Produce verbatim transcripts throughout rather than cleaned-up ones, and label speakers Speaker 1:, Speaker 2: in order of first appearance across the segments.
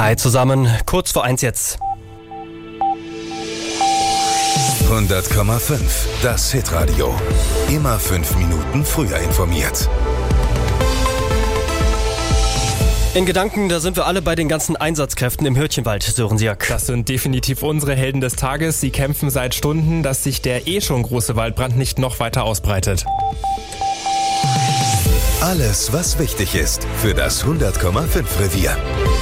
Speaker 1: Hi zusammen, kurz vor eins jetzt.
Speaker 2: hundert Komma fünf, das Hitradio. Immer fünf Minuten früher informiert.
Speaker 1: In Gedanken, da sind wir alle bei den ganzen Einsatzkräften im Hürtchenwald, Sören Sierk.
Speaker 3: Das sind definitiv unsere Helden des Tages. Sie kämpfen seit Stunden, dass sich der eh schon große Waldbrand nicht noch weiter ausbreitet.
Speaker 2: Alles, was wichtig ist für das hundert Komma fünf Revier.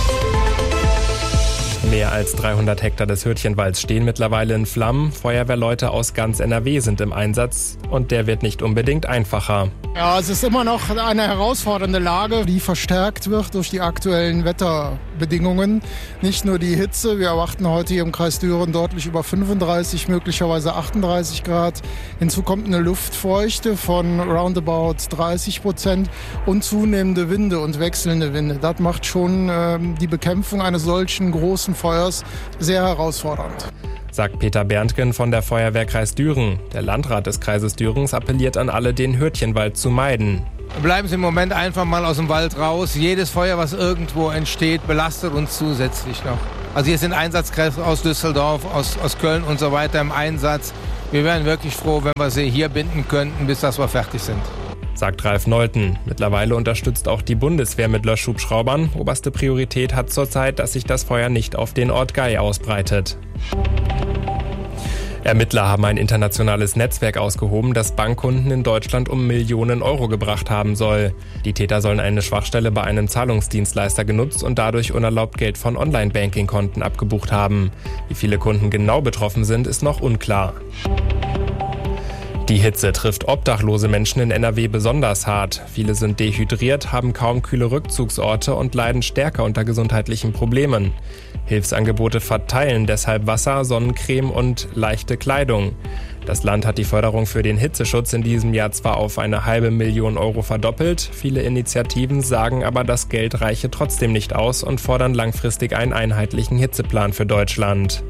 Speaker 3: Mehr als dreihundert Hektar des Hürtchenwalds stehen mittlerweile in Flammen. Feuerwehrleute aus ganz N R W sind im Einsatz und der wird nicht unbedingt einfacher.
Speaker 4: Ja, es ist immer noch eine herausfordernde Lage, die verstärkt wird durch die aktuellen Wetterbedingungen. Nicht nur die Hitze, wir erwarten heute hier im Kreis Düren deutlich über fünfunddreißig, möglicherweise achtunddreißig Grad. Hinzu kommt eine Luftfeuchte von roundabout dreißig Prozent und zunehmende Winde und wechselnde Winde. Das macht schon äh, die Bekämpfung eines solchen großen Feuers sehr herausfordernd.
Speaker 3: Sagt Peter Berntgen von der Feuerwehr Kreis Düren. Der Landrat des Kreises Dürens appelliert an alle, den Hürtchenwald zu meiden.
Speaker 5: Bleiben Sie im Moment einfach mal aus dem Wald raus. Jedes Feuer, was irgendwo entsteht, belastet uns zusätzlich noch. Also hier sind Einsatzkräfte aus Düsseldorf, aus, aus Köln und so weiter im Einsatz. Wir wären wirklich froh, wenn wir sie hier binden könnten, bis dass wir fertig sind.
Speaker 3: Sagt Ralf Neulten. Mittlerweile unterstützt auch die Bundeswehr mit Löschhubschraubern. Oberste Priorität hat zurzeit, dass sich das Feuer nicht auf den Ort Gay ausbreitet. Ermittler haben ein internationales Netzwerk ausgehoben, das Bankkunden in Deutschland um Millionen Euro gebracht haben soll. Die Täter sollen eine Schwachstelle bei einem Zahlungsdienstleister genutzt und dadurch unerlaubt Geld von Online-Banking-Konten abgebucht haben. Wie viele Kunden genau betroffen sind, ist noch unklar. Die Hitze trifft obdachlose Menschen in N R W besonders hart. Viele sind dehydriert, haben kaum kühle Rückzugsorte und leiden stärker unter gesundheitlichen Problemen. Hilfsangebote verteilen deshalb Wasser, Sonnencreme und leichte Kleidung. Das Land hat die Förderung für den Hitzeschutz in diesem Jahr zwar auf eine halbe Million Euro verdoppelt, viele Initiativen sagen aber, das Geld reiche trotzdem nicht aus und fordern langfristig einen einheitlichen Hitzeplan für Deutschland.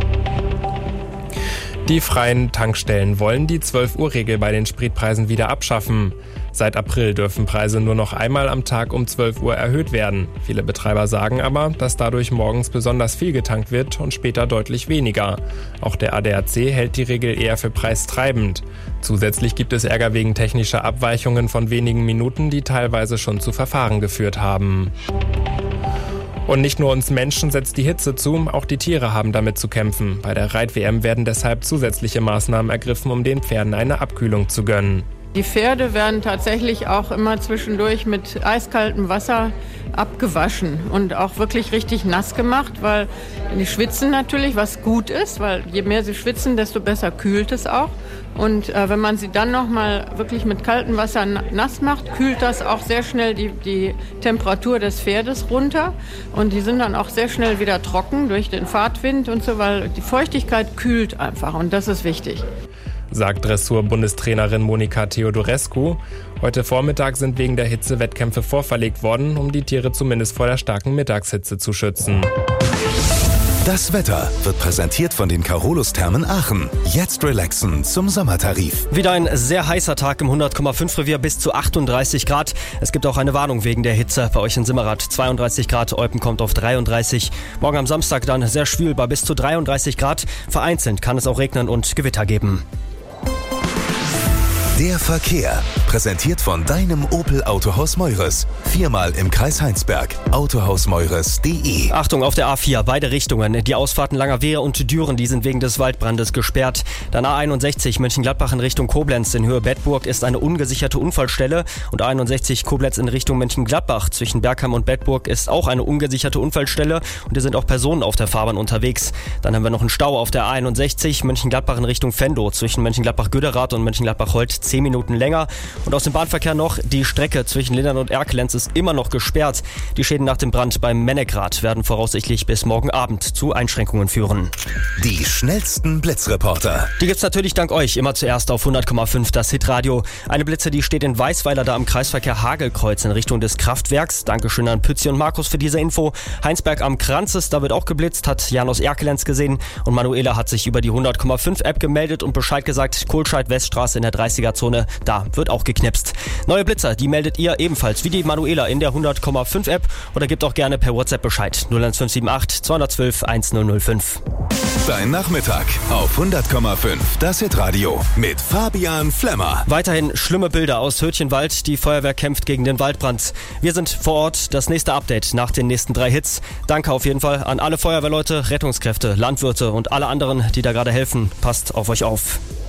Speaker 3: Die freien Tankstellen wollen die zwölf Uhr Regel bei den Spritpreisen wieder abschaffen. Seit April dürfen Preise nur noch einmal am Tag um zwölf Uhr erhöht werden. Viele Betreiber sagen aber, dass dadurch morgens besonders viel getankt wird und später deutlich weniger. Auch der A D A C hält die Regel eher für preistreibend. Zusätzlich gibt es Ärger wegen technischer Abweichungen von wenigen Minuten, die teilweise schon zu Verfahren geführt haben. Und nicht nur uns Menschen setzt die Hitze zu, auch die Tiere haben damit zu kämpfen. Bei der Reit-W M werden deshalb zusätzliche Maßnahmen ergriffen, um den Pferden eine Abkühlung zu gönnen.
Speaker 6: Die Pferde werden tatsächlich auch immer zwischendurch mit eiskaltem Wasser abgewaschen und auch wirklich richtig nass gemacht, weil die schwitzen natürlich, was gut ist, weil je mehr sie schwitzen, desto besser kühlt es auch. Und äh, wenn man sie dann nochmal wirklich mit kaltem Wasser nass macht, kühlt das auch sehr schnell die, die Temperatur des Pferdes runter. Und die sind dann auch sehr schnell wieder trocken durch den Fahrtwind und so, weil die Feuchtigkeit kühlt einfach und das ist wichtig.
Speaker 3: Sagt Dressur-Bundestrainerin Monika Theodorescu. Heute Vormittag sind wegen der Hitze Wettkämpfe vorverlegt worden, um die Tiere zumindest vor der starken Mittagshitze zu schützen.
Speaker 2: Das Wetter wird präsentiert von den Carolus-Thermen Aachen. Jetzt relaxen zum Sommertarif.
Speaker 1: Wieder ein sehr heißer Tag im hundert Komma fünf Revier, bis zu achtunddreißig Grad. Es gibt auch eine Warnung wegen der Hitze. Bei euch in Simmerath zweiunddreißig Grad, Eupen kommt auf dreiunddreißig. Morgen am Samstag dann sehr schwül bei bis zu dreiunddreißig Grad. Vereinzelt kann es auch regnen und Gewitter geben.
Speaker 2: Der Verkehr, präsentiert von deinem Opel Autohaus Meures. Viermal im Kreis Heinsberg. autohaus meures punkt de.
Speaker 1: Achtung, auf der A vier, beide Richtungen. Die Ausfahrten Langerwehe und Düren, die sind wegen des Waldbrandes gesperrt. Dann A einundsechzig, Mönchengladbach in Richtung Koblenz in Höhe Bedburg ist eine ungesicherte Unfallstelle. Und A einundsechzig Koblenz in Richtung Mönchengladbach zwischen Bergheim und Bedburg ist auch eine ungesicherte Unfallstelle. Und hier sind auch Personen auf der Fahrbahn unterwegs. Dann haben wir noch einen Stau auf der A einundsechzig, Mönchengladbach in Richtung Venlo zwischen Mönchengladbach-Göderath und Mönchengladbach-Holt zehn Minuten länger. Und aus dem Bahnverkehr noch, die Strecke zwischen Lindern und Erkelenz ist immer noch gesperrt. Die Schäden nach dem Brand beim Mennegrad werden voraussichtlich bis morgen Abend zu Einschränkungen führen.
Speaker 2: Die schnellsten Blitzreporter.
Speaker 1: Die gibt's natürlich dank euch immer zuerst auf hundert Komma fünf, das Hitradio. Eine Blitze, die steht in Weißweiler da am Kreisverkehr Hagelkreuz in Richtung des Kraftwerks. Dankeschön an Pützi und Markus für diese Info. Heinsberg am Kranzes, da wird auch geblitzt, hat Jan aus Erkelenz gesehen. Und Manuela hat sich über die hundert Komma fünf App gemeldet und Bescheid gesagt, Kohlscheid Weststraße in der dreißiger Zone, da wird auch gegeben. geknipst. Neue Blitzer, die meldet ihr ebenfalls wie die Manuela in der hundert Komma fünf App oder gebt auch gerne per WhatsApp Bescheid. null eins fünf sieben acht zwei eins zwei eins null null fünf.
Speaker 2: Dein Nachmittag auf hundert Komma fünf, das Hitradio mit Fabian Flemmer.
Speaker 1: Weiterhin schlimme Bilder aus Hötchenwald. Die Feuerwehr kämpft gegen den Waldbrand. Wir sind vor Ort. Das nächste Update nach den nächsten drei Hits. Danke auf jeden Fall an alle Feuerwehrleute, Rettungskräfte, Landwirte und alle anderen, die da gerade helfen. Passt auf euch auf.